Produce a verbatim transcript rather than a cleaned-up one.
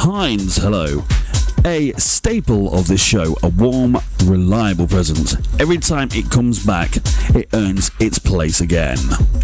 Hines, hello. A staple of this show, a warm, reliable presence. Every time it comes back, it earns its place again.